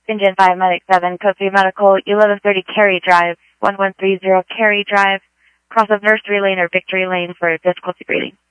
Engine 5, Medic 7, Code 3 Medical, 1130 Cary Drive, 1130 Cary Drive, cross of Nursery Lane or Victory Lane for difficulty breathing.